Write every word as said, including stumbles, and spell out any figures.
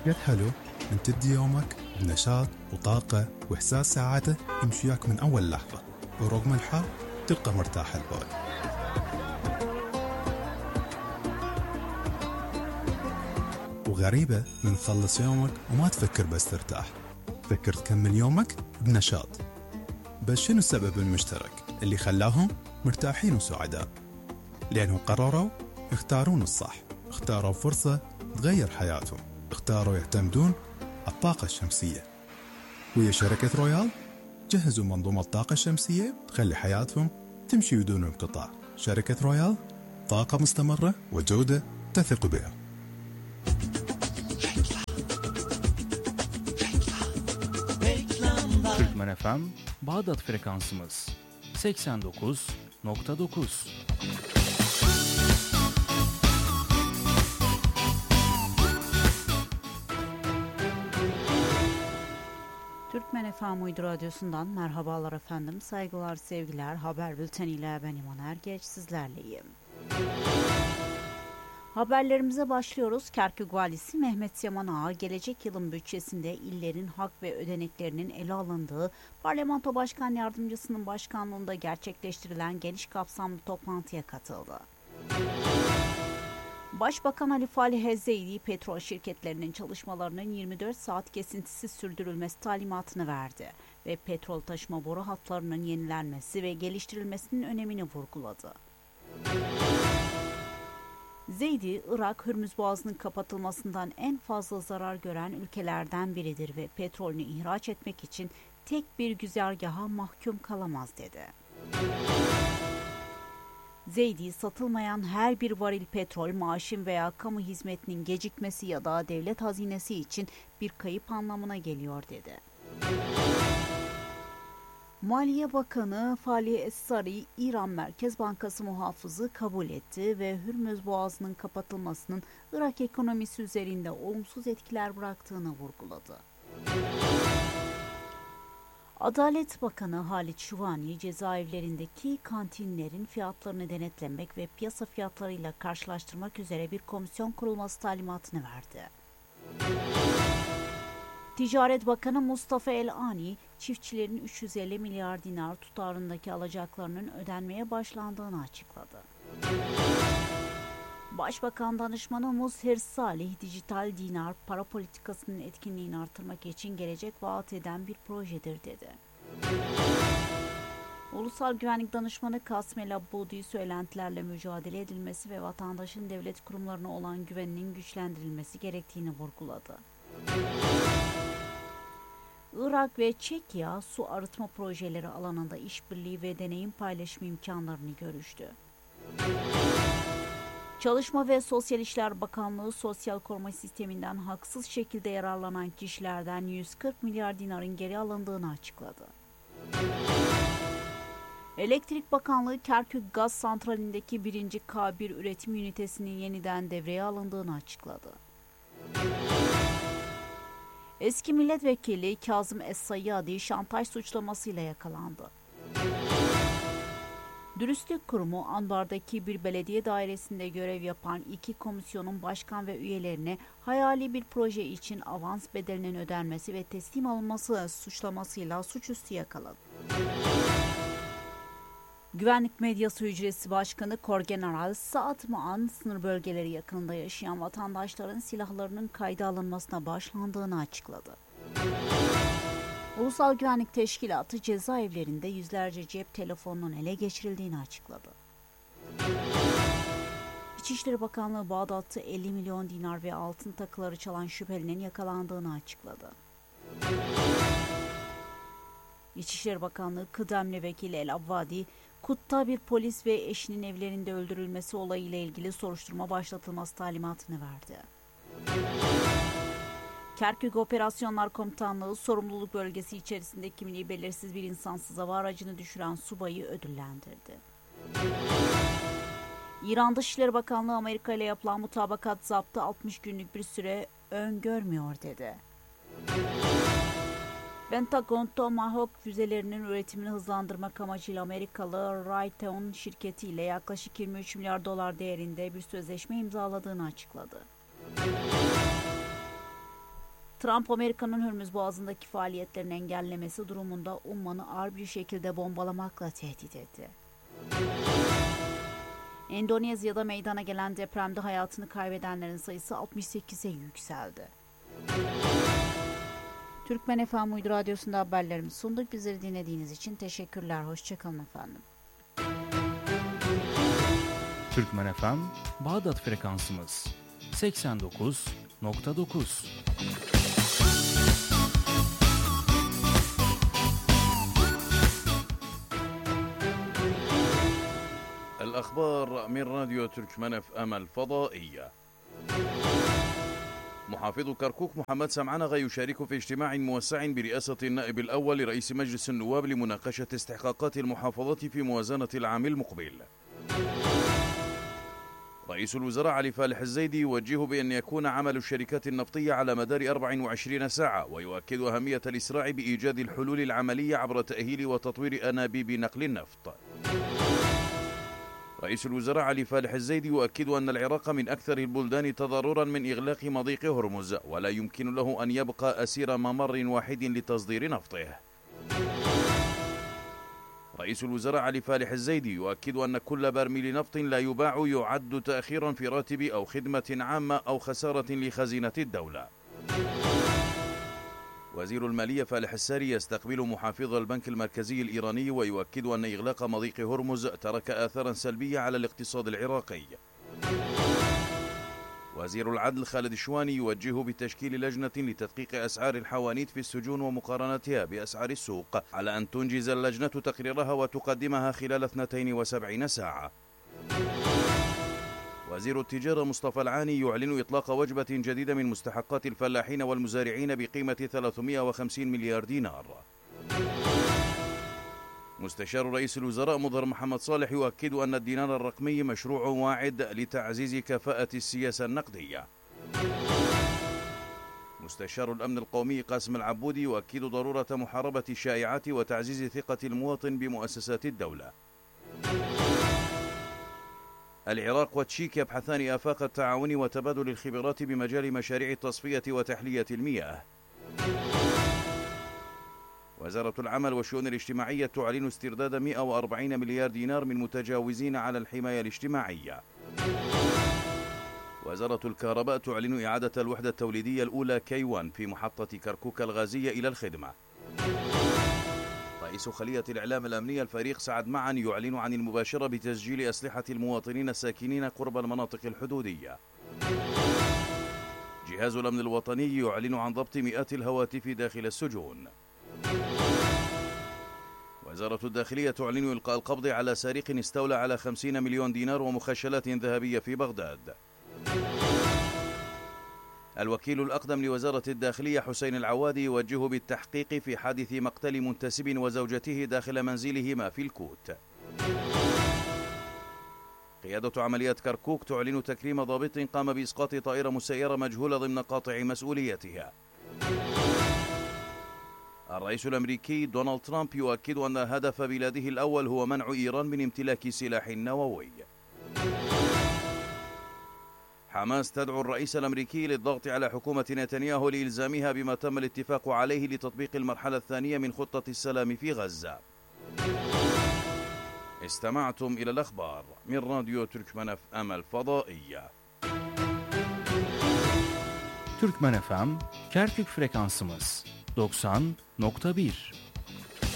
قد حلو من تبدي يومك بنشاط وطاقة وإحساس سعادة يمشيك من أول لحظة، ورغم الحر تبقى مرتاح البال. وغريبة من تخلص يومك وما تفكر بس ترتاح، تفكر تكمل يومك بنشاط. بس شنو السبب المشترك اللي خلاهم مرتاحين وسعداء؟ لأنهم قرروا يختارون الصح، اختاروا فرصة تغير حياتهم، اختاروا يعتمدون على الطاقة الشمسية. ويا شركة رويال جهزوا منظومة الطاقة الشمسية تخلي حياتهم تمشي بدون انقطاع. شركة رويال، طاقة مستمرة وجودة تثق بها. Türkmen F M, Bağdat frekansımız seksen dokuz nokta dokuz. Türkmen F M Uydu Radyosu'ndan merhabalar efendim, saygılar, sevgiler. Haber bülteniyle ben İman Ergeç sizlerleyim. Haberlerimize başlıyoruz. Kerkük Valisi Mehmet Yaman Ağa, gelecek yılın bütçesinde illerin hak ve ödeneklerinin ele alındığı Parlamento Başkan Yardımcısının başkanlığında gerçekleştirilen geniş kapsamlı toplantıya katıldı. Başbakan Ali Falih Hezzeydi, petrol şirketlerinin çalışmalarının yirmi dört saat kesintisiz sürdürülmesi talimatını verdi ve petrol taşıma boru hatlarının yenilenmesi ve geliştirilmesinin önemini vurguladı. Zeydi, Irak, Hürmüz Boğazı'nın kapatılmasından en fazla zarar gören ülkelerden biridir ve petrolünü ihraç etmek için tek bir güzergaha mahkum kalamaz dedi. Zeydi, satılmayan her bir varil petrol, maaşın veya kamu hizmetinin gecikmesi ya da devlet hazinesi için bir kayıp anlamına geliyor dedi. Maliye Bakanı Falih Es-Sarı, İran Merkez Bankası muhafızı kabul etti ve Hürmüz Boğazı'nın kapatılmasının Irak ekonomisi üzerinde olumsuz etkiler bıraktığını vurguladı. Adalet Bakanı Halit Şuvani, cezaevlerindeki kantinlerin fiyatlarını denetlemek ve piyasa fiyatlarıyla karşılaştırmak üzere bir komisyon kurulması talimatını verdi. Ticaret Bakanı Mustafa El-Ani, çiftçilerin üç yüz elli milyar dinar tutarındaki alacaklarının ödenmeye başlandığını açıkladı. Başbakan Danışmanı Muzher Salih, dijital dinar para politikasının etkinliğini artırmak için gelecek vaat eden bir projedir dedi. Ulusal Güvenlik Danışmanı Kasım El Abbudi, söylentilerle mücadele edilmesi ve vatandaşın devlet kurumlarına olan güveninin güçlendirilmesi gerektiğini vurguladı. Irak ve Çekya, su arıtma projeleri alanında işbirliği ve deneyim paylaşımı imkanlarını görüştü. Çalışma ve Sosyal İşler Bakanlığı, sosyal koruma sisteminden haksız şekilde yararlanan kişilerden yüz kırk milyar dinarın geri alındığını açıkladı. Elektrik Bakanlığı, Kerkük Gaz Santrali'ndeki birinci K bir üretim ünitesinin yeniden devreye alındığını açıkladı. Eski milletvekili Kazım Es-Sayyadi, şantaj suçlamasıyla yakalandı. Dürüstlük Kurumu, Anbar'daki bir belediye dairesinde görev yapan iki komisyonun başkan ve üyelerine hayali bir proje için avans bedelinin ödenmesi ve teslim alınması suçlamasıyla suçüstü yakaladı. Güvenlik Medyası Hücresi Başkanı Korgeneral Saat Maan, sınır bölgeleri yakınında yaşayan vatandaşların silahlarının kayda alınmasına başlandığını açıkladı. Ulusal Güvenlik Teşkilatı, cezaevlerinde yüzlerce cep telefonunun ele geçirildiğini açıkladı. İçişleri Bakanlığı, Bağdat'ta elli milyon dinar ve altın takıları çalan şüphelinin yakalandığını açıkladı. İçişleri Bakanlığı kıdemli vekili El Avvadi, Kut'ta bir polis ve eşinin evlerinde öldürülmesi olayıyla ilgili soruşturma başlatılması talimatını verdi. Kerkük Operasyonlar Komutanlığı, sorumluluk bölgesi içerisinde kimliği belirsiz bir insansız hava aracını düşüren subayı ödüllendirdi. İran Dışişleri Bakanlığı, Amerika ile yapılan mutabakat zaptı altmış günlük bir süre öngörmüyor dedi. Pentagon, Tomahawk füzelerinin üretimini hızlandırmak amacıyla Amerikalı Raytheon şirketi ile yaklaşık yirmi üç milyar dolar değerinde bir sözleşme imzaladığını açıkladı. Trump, Amerika'nın Hürmüz Boğazı'ndaki faaliyetlerini engellemesi durumunda Umman'ı ağır bir şekilde bombalamakla tehdit etti. Endonezya'da meydana gelen depremde hayatını kaybedenlerin sayısı altmış sekize yükseldi. Türkmen F M Uydu Radyosu'nda haberlerimizi sunduk. Bizleri dinlediğiniz için teşekkürler. Hoşçakalın efendim. Türkmen F M, Bağdat frekansımız seksen dokuz nokta dokuz. الأخبار من راديو تركمان اف ام الفضائية. محافظ كركوك محمد سمعنغة يشارك في اجتماع موسع برئاسة النائب الأول لرئيس مجلس النواب لمناقشة استحقاقات المحافظة في موازنة العام المقبل. رئيس الوزراء علي فالح الزيدي يوجه بأن يكون عمل الشركات النفطية على مدار أربع وعشرين ساعة، ويؤكد أهمية الإسراع بإيجاد الحلول العملية عبر تأهيل وتطوير أنابيب نقل النفط. رئيس الوزراء علي فالح الزيدي يؤكد أن العراق من أكثر البلدان تضررا من إغلاق مضيق هرمز، ولا يمكن له أن يبقى أسير ممر واحد لتصدير نفطه. رئيس الوزراء علي فالح الزيدي يؤكد أن كل برميل نفط لا يباع يعد تأخيرا في راتب أو خدمة عامة أو خسارة لخزينة الدولة. وزير المالية فالح الساري يستقبل محافظ البنك المركزي الإيراني ويؤكد أن إغلاق مضيق هرمز ترك آثارا سلبية على الاقتصاد العراقي. وزير العدل خالد الشواني يوجه بتشكيل لجنة لتدقيق أسعار الحوانيت في السجون ومقارنتها بأسعار السوق، على أن تنجز اللجنة تقريرها وتقدمها خلال اثنتين وسبعين ساعة. وزير التجارة مصطفى العاني يعلن إطلاق وجبة جديدة من مستحقات الفلاحين والمزارعين بقيمة ثلاثمائة وخمسين مليار دينار. مستشار رئيس الوزراء مظهر محمد صالح يؤكد أن الدينار الرقمي مشروع واعد لتعزيز كفاءة السياسة النقدية. مستشار الأمن القومي قاسم العبودي يؤكد ضرورة محاربة الشائعات وتعزيز ثقة المواطن بمؤسسات الدولة. العراق والتشيك يبحثان آفاق التعاون وتبادل الخبرات بمجال مشاريع التصفية وتحلية المياه. وزارة العمل والشؤون الاجتماعية تعلن استرداد مئة وأربعين مليار دينار من متجاوزين على الحماية الاجتماعية. وزارة الكهرباء تعلن إعادة الوحدة التوليدية الأولى كي واحد في محطة كركوك الغازية إلى الخدمة. رئيس خلية الإعلام الأمنية الفريق سعد معا يعلن عن المباشرة بتسجيل أسلحة المواطنين الساكنين قرب المناطق الحدودية. جهاز الأمن الوطني يعلن عن ضبط مئات الهواتف داخل السجون. وزارة الداخلية تعلن إلقاء القبض على سارق استولى على خمسين مليون دينار ومخشلات ذهبية في بغداد. الوكيل الأقدم لوزارة الداخلية حسين العوادي يوجه بالتحقيق في حادث مقتل منتسب وزوجته داخل منزلهما في الكوت. قيادة عمليات كركوك تعلن تكريم ضابط قام بإسقاط طائرة مسيرة مجهولة ضمن قاطع مسؤوليتها. الرئيس الأمريكي دونالد ترامب يؤكد أن هدف بلاده الأول هو منع إيران من امتلاك سلاح نووي. حماس تدعو الرئيس الأمريكي للضغط على حكومة نتنياهو لإلزامها بما تم الاتفاق عليه لتطبيق المرحلة الثانية من خطة السلام في غزة. استمعتم إلى الأخبار من راديو تركمان اف ام الفضائية. Türkmen F M, Kerkük frekansımız doksan nokta bir.